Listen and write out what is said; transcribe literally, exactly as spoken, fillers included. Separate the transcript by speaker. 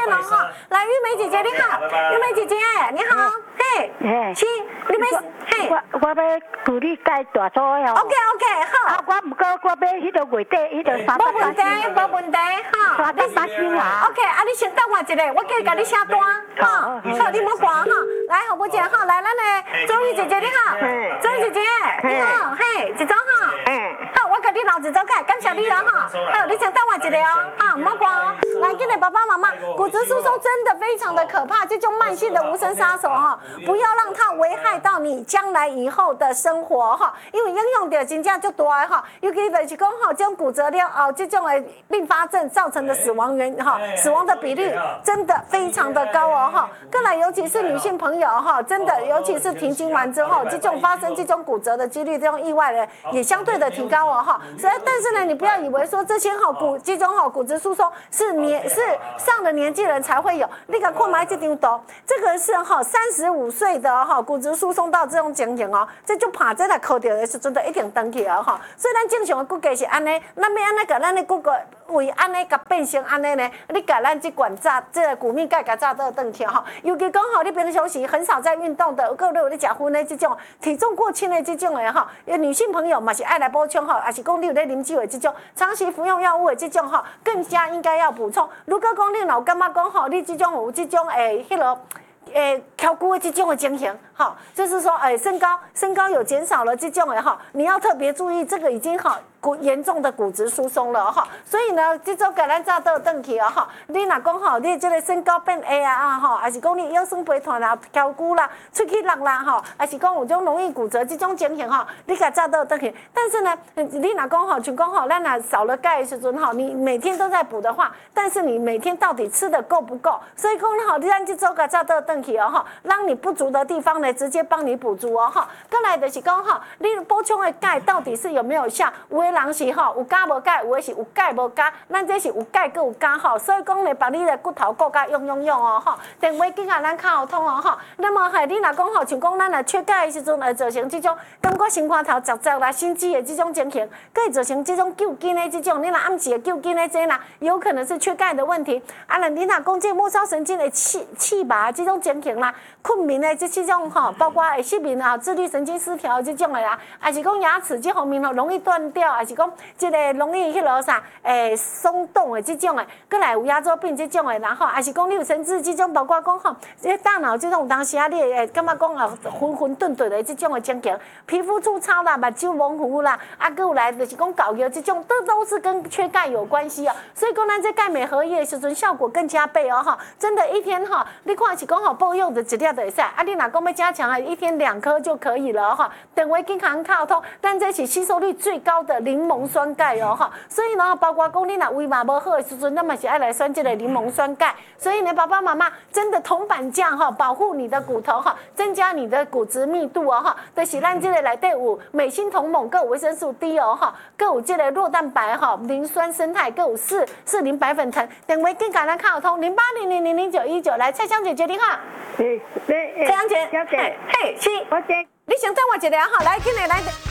Speaker 1: 见了哈。来，玉梅姐姐你好，玉梅姐姐你好，嘿，是，你要嘿，
Speaker 2: 我我要鼓励介大组的哦。
Speaker 1: OK OK 好。
Speaker 2: 啊，我唔过我要迄个月底迄个三
Speaker 1: 百八千，无问题哈。
Speaker 2: 三百八千啊。
Speaker 1: OK， 啊你先等我一下，我给甲你写单哈。好，你莫挂哈。来，好不姐哈，来，咱的周玉姐姐你好，周玉姐姐你好，嘿，一周哈。嗯。好，我甲你留一周开，感谢你了哈。好，你先等我一下哦，哈，莫挂哦。来，今日爸爸妈妈，骨质疏松真的非常的可怕，这种慢性的无声杀手哈，不要让它危害到你将来以后的生活哈，因为影响到真正就大哈，尤其就是讲哈，这种骨折了后，这种的并发症造成的死亡原哈，死亡的比率真的非常的高哦哈。更来，尤其是女性朋友哈，真的，尤其是停经完之后，这种发生这种骨折的几率，这种意外的也相对的提高哦哈。所以，但是呢，你不要以为说这些哈骨这种哈骨质疏松是年是上了年纪人才会有，那个看买这张图，这个是哈三十五岁的哈骨质疏松到这种情形哦，这就怕这来考到的时阵就一定登去啊哈。所以咱正常的骨骼是安尼，咱要安尼甲咱的骨骼为安尼甲变成安尼呢，你甲咱这管炸这个骨密钙甲炸倒登去哈。尤其讲吼，你平常时很少在运动的，各有你食薰的这种体重过轻的这种的哈，女性朋友嘛是爱来补充哈，也是讲你有在啉酒的这种，长期服用药物的这种哈，更加应该要补充。如果讲你有感觉讲吼，你这种有这种诶，迄落。诶，挑骨的这种的情形，哈，就是说，诶，身高身高有减少了这种的哈，你要特别注意，这个已经哈骨严重的骨质疏松了哈，所以呢，这种给咱早倒转去啊哈，你若讲吼，你这个身高变矮啊啊哈，还是讲你腰酸背痛啦、挑骨啦、出去落啦哈，还是讲有种容易骨折这种情形哈，你给早倒转去。但是呢，你若讲吼，就讲吼，咱若少了钙的时阵哈，你每天都在补的话，但是你每天到底吃的够不够？所以讲吼，你咱这周给早倒转去哦哈，让你不足的地方呢，直接帮你补足哦哈。再来就是讲吼，你补充的钙到底是有没有效？有的人是吼有钾无钙，有的是有钙无钾，咱这是有钙佮有钾吼，所以讲呢，把你的骨头骨甲用用用哦吼。电话紧啊，咱较好通哦吼。那么嘿，你若讲吼，像讲咱若缺钙的时阵，会造成这种感觉心肝头杂杂啦、心悸的这种情形，佮会造成这种旧筋的这种，你若暗时的旧筋的这啦，有可能是缺钙的问题。啊，那你若讲这末梢神经的气气麻这种情形啦，困眠的这这种吼，包括会失眠啊、自律神经失调这种的啦，还是讲牙齿这方面吼容易断掉，还是讲这个容易迄落啥诶松动的这种的，过来有牙周病这种的，然后还是讲你有神志这种，包括讲吼，这大脑这种当时啊，你会感觉讲啊混混沌沌的这种的情形，皮肤粗糙啦、目睭模糊啦，啊，过有来就是讲搞药这种，这都是跟缺钙有关系啊。所以讲咱这钙镁合一的时阵效果更加倍哦哈，真的，一天哈，你看是讲好补用的一粒就会使，啊，你若讲要加强啊，一天两颗就可以了哈。电话健康靠通，但这是吸收率最高的柠檬酸钙哦哈。所以呢，包括讲你若胃嘛无好的时阵，那么是爱来选这个柠檬酸钙。所以呢，爸爸妈妈真的铜板酱哈，保护你的骨头哈，增加你的骨质密度哦哈。就是咱这个内底有镁锌铜锰，各有维生素 D 哦哈，各有这个酪蛋白哈，磷酸生态，各有四四零白粉藤。电话健康咱靠通零八零零零零九一九来，蔡香姐姐你好。
Speaker 2: 对对，
Speaker 1: 蔡香姐，
Speaker 2: 小姐，
Speaker 1: 嘿，是，
Speaker 2: 我姐，
Speaker 1: 你先等我一下哈，来，进来来。